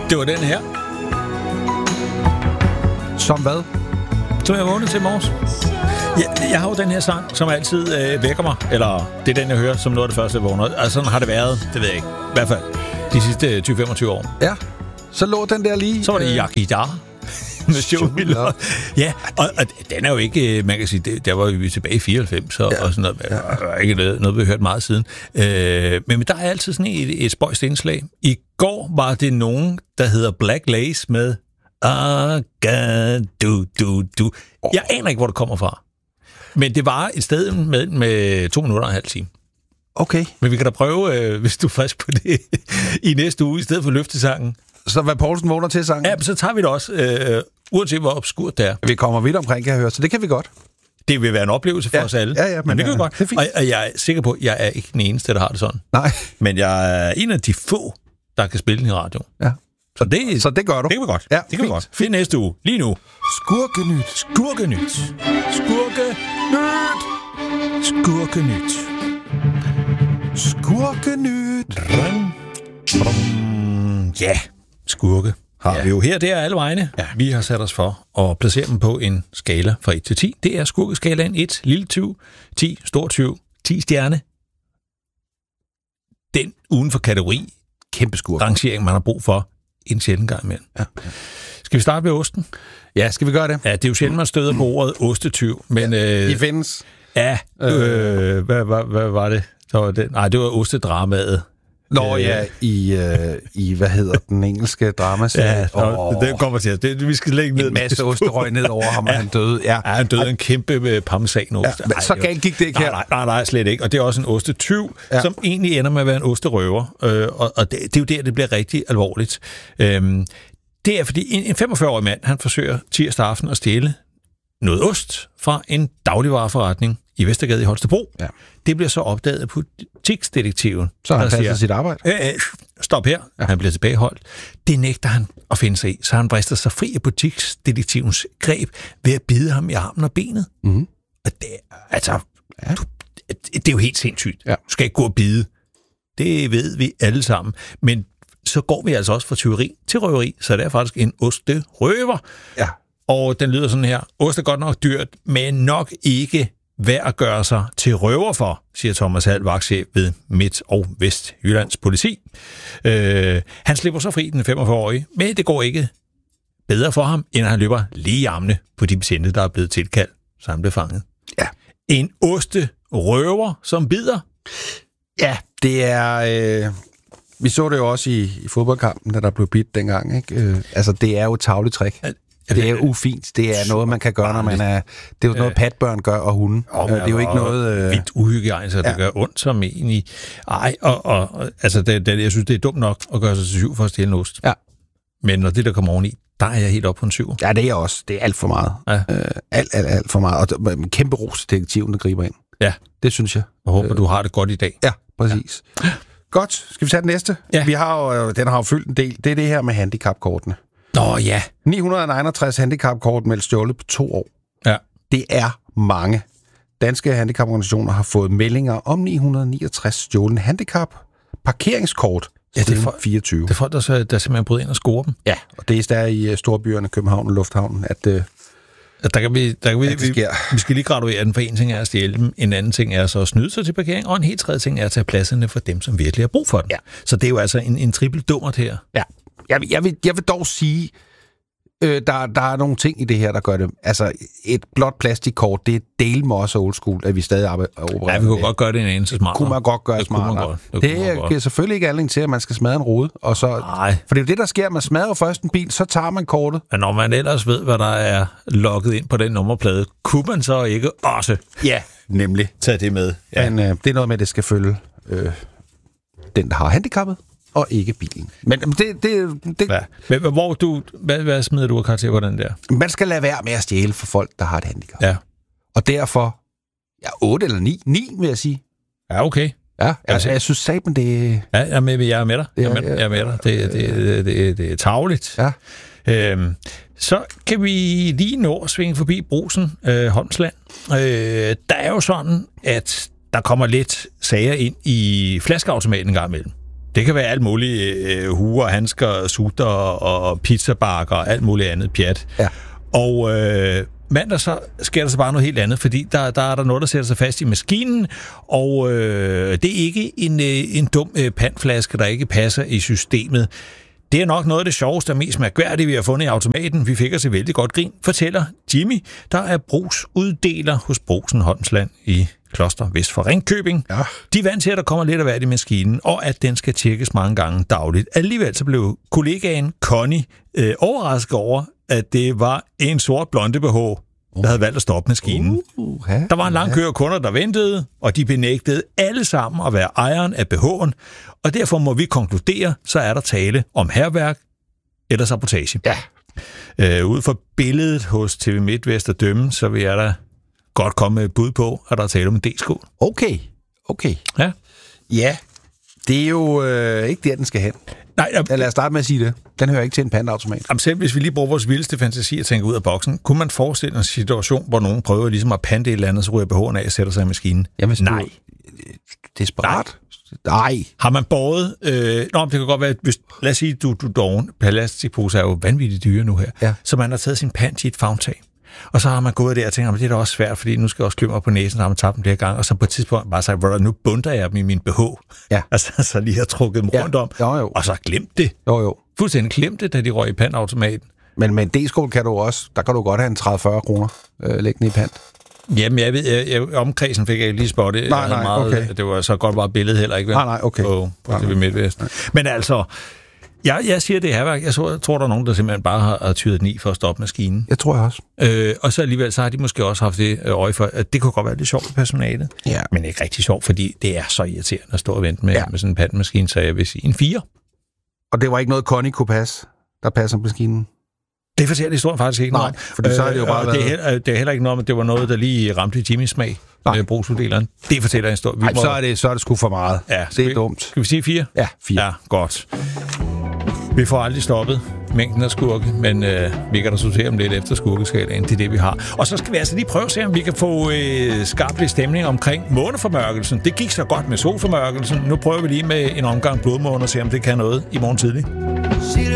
Det var den her. Som hvad? Som jeg vågnede til i morges. Jeg har jo den her sang, som altid vækker mig. Eller det er den, jeg hører som noget af det første, jeg vågner. Altså sådan har det været, det ved jeg ikke. I hvert fald de sidste 20-25 år. Ja, så lå den der lige... Så var det Yakidar med Show Me Love. Ja, og den er jo ikke, man kan sige, der var vi tilbage i 94 og sådan noget. Ja. Ikke noget, vi har hørt meget siden. Men der er altid sådan et spøjst indslag. I går var det nogen, der hedder Black Lace med du. Jeg aner ikke, hvor det kommer fra. Men det var et sted med 2 minutter og en halv time. Okay. Men vi kan da prøve, hvis du er frisk på det, i næste uge, i stedet for løftesangen. Så hvad Poulsen vågner til sangen? Ja, så tager vi det også, uanset hvor obskurt det er. Vi kommer vidt omkring, kan jeg høre, så det kan vi godt. Det vil være en oplevelse for os alle. Ja, men det kan vi godt. Det og jeg er sikker på, at jeg er ikke den eneste, der har det sådan. Nej. Men jeg er en af de få, der kan spille den i radio. Ja. Så det gør du. Det kan vi godt. Ja, det kan vi godt. Det er næste uge. Lige nu. Skurkenyt. Ja, skurke har vi jo her. Det er alle vegne. Ja. Vi har sat os for at placere dem på en skala fra 1 til 10. Det er skurkeskalaen 1, lille 20, 10, stor 20, 10 stjerne. Den uden for kategori, kæmpe skurke. Rangering, man har brug for en sjældent gang imellem. Ja. Skal vi starte med osten? Ja, skal vi gøre det? Ja, det er jo sjældent, man støder på ordet ostetyv, men... de findes. Ja, hvad var det? Nej, det var ostedramaet. Nå ja, i hvad hedder den engelske dramaserie? Ja, det kommer til os. Vi skal lægge ned. En masse osterøg ned over ham, og han døde. Ja, han døde en kæmpe parmesan ost. Ja, så galt gik det ikke her. Nej, slet ikke. Og det er også en ostetyv, som egentlig ender med at være en osterøver. Og det er jo der, det bliver rigtig alvorligt. Det er fordi en 45-årig mand, han forsøger tirsdag aften at stjæle noget ost fra en dagligvareforretning i Vestergade i Holstebro. Ja. Det bliver så opdaget af butiksdetektiven. Så han passer sit arbejde. Stop her. Ja. Han bliver tilbageholdt. Det nægter han at finde sig i, så han brister sig fri af butiksdetektivens greb ved at bide ham i armen og benet. Mm-hmm. Og det er jo helt sindssygt. Ja. Du skal ikke gå og bide. Det ved vi alle sammen. Men så går vi altså også fra tyveri til røveri, så det er faktisk en osterøver. Ja. Og den lyder sådan her. Ost er godt nok dyrt, men nok ikke værd at gøre sig til røver for, siger Thomas Hall, vagtchef ved Midt- og Vestjyllands politi. Han slipper så fri, den 45-årige, men det går ikke bedre for ham, end at han løber lige i armene på de betjente, der er blevet tilkaldt, så han blev fanget. Ja. En osterøver, som bider. Ja, det er... vi så det jo også i fodboldkampen, da der blev bidt dengang, ikke? Altså, det er jo et tarveligt trick. Det er ufint. Det er noget, man kan gøre, når man er... Det er jo noget, patbørn gør, og hunde. Det er jo ikke noget... Vildt uhygiejnisk, så det gør ondt som egentlig... Altså, jeg synes, det er dumt nok at gøre sig til 7 for at stjæle en ost. Ja. Men når det, der kommer oveni, der er jeg helt op på en 7. Ja, det er jeg også. Det er alt for meget. Ja. Alt for meget. Og kæmpe ros til detektiven, der griber ind. Ja. Det synes jeg. Jeg håber, du har det godt i dag. Ja, præcis. Ja. Godt. Skal vi tage den næste? Ja. Den har jo fyldt en del. Det er det her med handicapkortene. Nå ja. 961 handicapkort meldt stjålet på 2 år. Ja. Det er mange. Danske handicaporganisationer har fået meldinger om 969 stjålne handicap-parkeringskort siden 24. Det er folk, der simpelthen bryder ind og scorer dem. Ja, og det er der i storbyerne, København og Lufthavnen, at der kan vi skal lige graduere den, for en ting er at stjæle dem, en anden ting er så at snyde sig til parkering, og en helt tredje ting er at tage pladserne for dem, som virkelig har brug for den. Ja. Så det er jo altså en trippel dummert her. Ja. Jeg vil dog sige, der er nogle ting i det her, der gør det. Altså, et blåt plastikkort, det er del med også old school, at vi stadig opererer. Ja, vi kunne godt gøre det en anelse smartere. Kunne man godt gøre smartere. Det giver selvfølgelig ikke anledning til, at man skal smadre en rude. Og så, for det er jo det, der sker. Man smadrer først en bil, så tager man kortet. Men når man ellers ved, hvad der er logget ind på den nummerplade, kunne man så ikke også nemlig tage det med? Ja. Men det er noget med, at det skal følge den, der har handicappet, og ikke bilen. Men hvad smider du af karakter på den der? Man skal lade være med at stjæle for folk, der har et handicap. Ja. Og derfor, 8 eller 9. 9, vil jeg sige. Ja, okay. Ja, altså, jeg synes sammen, det... Ja, jeg er med dig. Jeg er med dig. Det er tarveligt. Ja. Så kan vi lige nå at svinge forbi Brugsen, Holmsland. Der er jo sådan, at der kommer lidt sager ind i flaskeautomaten en gang imellem. Det kan være alt muligt huer, handsker, sutter og pizzabakker og alt muligt andet pjat. Ja. Og mandag så sker der så bare noget helt andet, fordi der er der noget, der sætter sig fast i maskinen, og det er ikke en dum pantflaske, der ikke passer i systemet. Det er nok noget af det sjoveste og mest mærkværdige, vi har fundet i automaten. Vi fik os et vældig godt grin, fortæller Jimmy, der er brugsuddeler hos Brugsen Holmsland i Kloster vest for Ringkøbing. Ja. De er vant til, at der kommer lidt af hvert i maskinen, og at den skal tjekkes mange gange dagligt. Alligevel så blev kollegaen Connie overrasket over, at det var en sort blonde BH, der havde valgt at stoppe maskinen. Der var en lang kø af kunder, der ventede, og de benægtede alle sammen at være ejeren af BH'en, og derfor må vi konkludere, så er der tale om hærværk eller sabotage. Ja. Ud fra billedet hos TV MidtVest at dømme, så vil jeg da godt komme med et bud på, at der er tale om en D-skål. Okay. Ja. Ja, det er jo ikke der, den skal hen. Nej, lad os starte med at sige det. Den hører ikke til en pantautomat. Jamen selv hvis vi lige bruger vores vildeste fantasi og tænker ud af boksen, kunne man forestille en situation, hvor nogen prøver ligesom at pante et eller andet, så ryger BH'en af og sætter sig i maskinen? Jamen, nej. Desperat. Nej. Har man båret... det kan godt være, hvis, lad os sige, du doven. Plastikposer er jo vanvittigt dyre nu her. Ja. Så man har taget sin pant i et favntag. Og så har man gået der og tænkt, at det er da også svært, fordi nu skal jeg også klø mig på næsen, så har man tabt dem flere gange. Og så på et tidspunkt bare sagt, nu bunder jeg dem i min BH. Ja. Altså, så lige har trukket dem rundt om. Jo. Og så glemt det. Jo. Fuldstændig glemt det, da de røg i pantautomaten. Men med en D-skål kan du også, der kan du godt have en 30-40 kroner liggende i pant. Jamen, jeg ved, omkredsen fik jeg lige spottet. Nej, okay. Det var så godt bare billedet heller ikke. Nej, okay. På TV MidtVest. Men altså... Jeg siger, det er hærværk. Jeg tror, der er nogen, der simpelthen bare har tyret den i for at stoppe maskinen. Jeg tror jeg også. Og så alligevel, så har de måske også haft det øje for, at det kunne godt være lidt sjovt for personalet. Ja. Men ikke rigtig sjovt, fordi det er så irriterende at stå og vente med sådan en pantmaskine, så jeg vil sige en 4. Og det var ikke noget, Connie kunne passe, der passer på maskinen? Det fortæller historien faktisk ikke noget om. For så er det jo bare det er heller ikke noget om, at det var noget, der lige ramte i Jimmys smag med brugsuddeleren. Det fortæller en historie. Nej, så er det sgu for meget. Ja, det er dumt. Skal vi sige 4? Ja, 4. Ja, godt. Vi får aldrig stoppet mængden af skurke, men vi kan da sortere om lidt efter skurkeskalaen. Det er det, vi har. Og så skal vi altså lige prøve at se, om vi kan få skarp lidt stemning omkring måneformørkelsen. Det gik så godt med solformørkelsen. Nu prøver vi lige med en omgang blodmåne og se, om det kan noget i morgen tidlig.